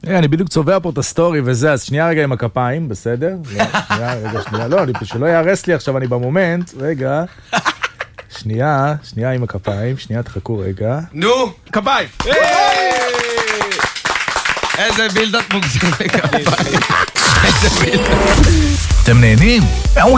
אני בדיוק צובע פה את הסטורי וזה, אז שנייה רגע עם הכפיים, בסדר? שנייה, לא, שלא יערס לי עכשיו, אני במומנט, רגע. שנייה עם הכפיים, שנייה תחכו רגע. נו, כפיים! איזה בילדת מוגזם לכפיים. איזה בילדת. אתם נהנים?